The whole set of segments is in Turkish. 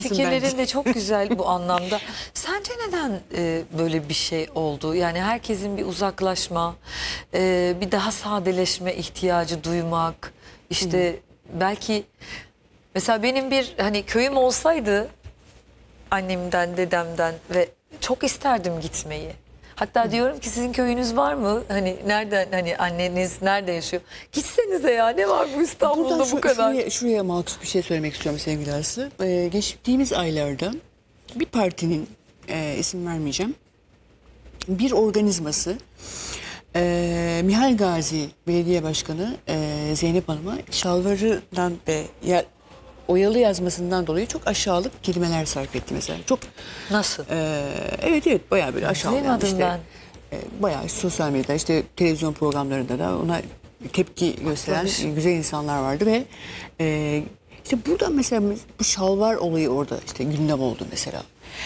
Fikirlerin de çok güzel bu anlamda. Sence neden böyle bir şey oldu? Yani herkesin bir uzaklaşma, bir daha sadeleşme ihtiyacı duymak. İşte belki mesela benim bir hani köyüm olsaydı annemden, dedemden ve çok isterdim gitmeyi. Hatta diyorum ki sizin köyünüz var mı? Hani nereden, hani anneniz nerede yaşıyor? Gitsenize ya, ne var bu İstanbul'da Buradan bu kadar? şuraya matuf bir şey söylemek istiyorum sevgili Aslı. Geçtiğimiz aylarda bir partinin, isim vermeyeceğim, bir organizması Mihal Gazi Belediye Başkanı Zeynep Hanım'a şalvarından ve oyalı yazmasından dolayı çok aşağılık kelimeler sarf etti mesela. Çok Nasıl? evet bayağı böyle aşağılayan Duymadım işte. ben. Bayağı sosyal medyada, işte televizyon programlarında da ona tepki gösteren güzel insanlar vardı ve işte burada mesela bu şalvar olayı orada işte gündem oldu mesela.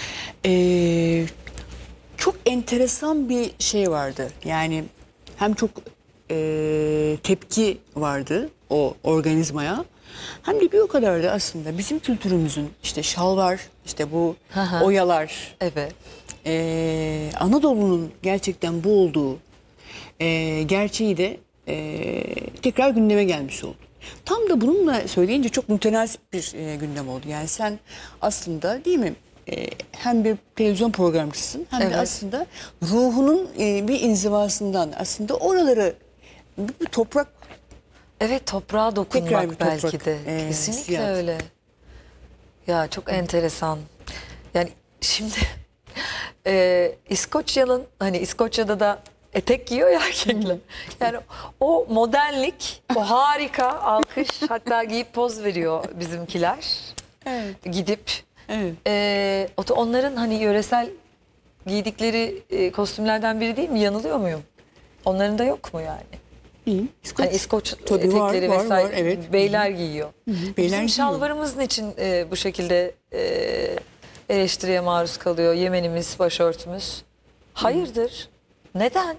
Çok enteresan bir şey vardı. Yani hem çok tepki vardı o organizmaya, hem de bir o kadar da aslında bizim kültürümüzün işte şalvar, işte bu oyalar, Evet. Anadolu'nun gerçekten bu olduğu gerçeği de tekrar gündeme gelmiş oldu. Tam da bununla söyleyince çok mütenasip bir gündem oldu. Yani sen aslında, değil mi, hem bir televizyon programcısın hem de aslında ruhunun bir inzivasından aslında oraları bir toprak, Evet, toprağa dokunmak tekrar bir toprak, belki de. Kesinlikle hissiyat. öyle. Ya çok enteresan. Yani şimdi İskoçya'nın, hani İskoçya'da da etek giyiyor ya erkekler. Yani o modernlik, o harika alkış, hatta giyip poz veriyor bizimkiler. Evet. Gidip Evet. onların hani yöresel giydikleri kostümlerden biri değil mi? Yanılıyor muyum? Onların da yok mu yani? İyi. Hani İskoç Tabii etekleri var, vesaire, evet. beyler giyiyor. Beyler Bizim giyiyor. şalvarımızın için bu şekilde eleştiriye maruz kalıyor yemenimiz, başörtümüz. Hayırdır? Neden?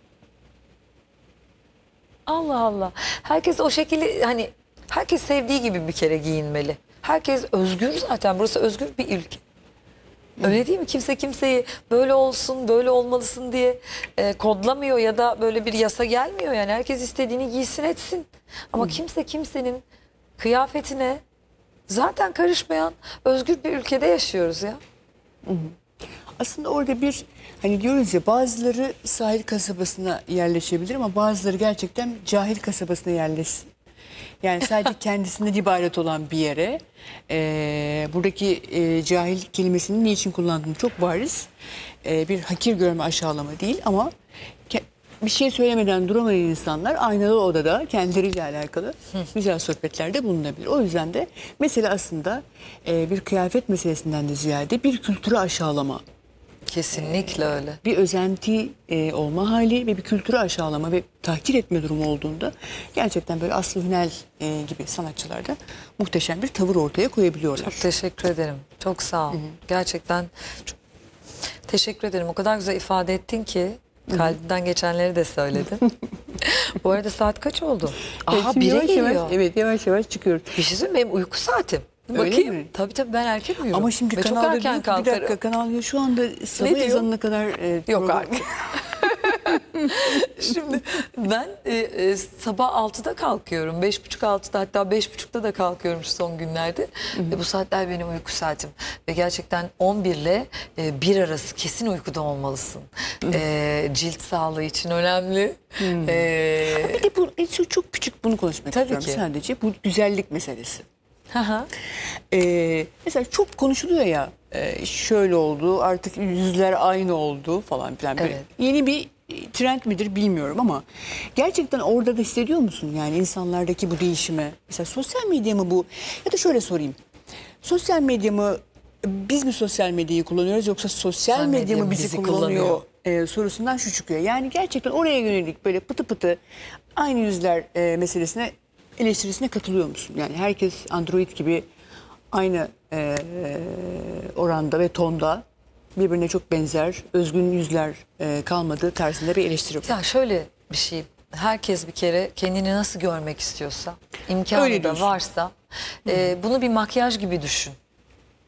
Allah Allah. Herkes o şekilde, hani herkes sevdiği gibi bir kere giyinmeli. Herkes özgür zaten. Burası özgür bir ülke. Öyle değil mi? Kimse kimseyi böyle olsun, böyle olmalısın diye kodlamıyor ya da böyle bir yasa gelmiyor. Yani herkes istediğini giysin etsin. Ama kimse kimsenin kıyafetine zaten karışmayan özgür bir ülkede yaşıyoruz ya. Aslında orada bir, hani diyoruz ya, bazıları sahil kasabasına yerleşebilir ama bazıları gerçekten cahil kasabasına yerleşsin. Yani sadece kendisinden ibaret olan bir yere, buradaki cahil kelimesini niçin kullandığım çok bariz. Bir hakir görme, aşağılama değil ama bir şey söylemeden duramayan insanlar aynalı odada kendileriyle alakalı güzel sohbetlerde bulunabilir. O yüzden de mesele aslında bir kıyafet meselesinden de ziyade bir kültürü aşağılama. Kesinlikle öyle. Bir özenti olma hali ve bir kültürü aşağılama ve tahkir etme durumu olduğunda gerçekten böyle Aslı Hünel gibi sanatçılar da muhteşem bir tavır ortaya koyabiliyorlar. Çok teşekkür ederim. Çok sağ ol. Gerçekten çok teşekkür ederim. O kadar güzel ifade ettin ki kalbinden geçenleri de söyledin. Bu arada saat kaç oldu? Aha, Şimdi bire yavaş geliyor. yavaş, evet, yavaş yavaş çıkıyoruz. Bir şey söyleyeyim, benim uyku saatim. Öyle Bakayım. mi? Tabii ben erken uyurum. Ama şimdi ve çok kanalda erken diyor ki, bir dakika, kalkarım. kanal diyor şu anda sabah diyor? ezanına kadar Yok program- artık. Şimdi ben sabah 6'da kalkıyorum. 5.30-6'da, hatta 5.30'da da kalkıyorum şu son günlerde. Ve bu saatler benim uyku saatim. Ve gerçekten 11 ile 1 arası kesin uykuda olmalısın. Cilt sağlığı için önemli. Bir de bu çok küçük, bunu konuşmak Tabii istiyorum ki. sadece. Bu güzellik meselesi. Hı. Mesela çok konuşuluyor ya, şöyle oldu, artık yüzler aynı oldu falan filan. Böyle Evet. yeni bir trend midir bilmiyorum ama gerçekten orada da hissediyor musun yani insanlardaki bu değişimi? Mesela sosyal medya mı bu, ya da şöyle sorayım. Sosyal medya mı, biz mi sosyal medyayı kullanıyoruz yoksa sosyal medya mı bizi kullanıyor? Sorusundan şu çıkıyor. Yani gerçekten oraya yönelik böyle pıtı pıtı aynı yüzler meselesine, eleştirisine katılıyor musun? Yani herkes Android gibi aynı oranda ve tonda birbirine çok benzer, özgün yüzler kalmadığı tarzında bir eleştiri var. Ya şöyle bir şey. Herkes bir kere kendini nasıl görmek istiyorsa, Öyle imkanı da diyorsun. varsa bunu bir makyaj gibi düşün.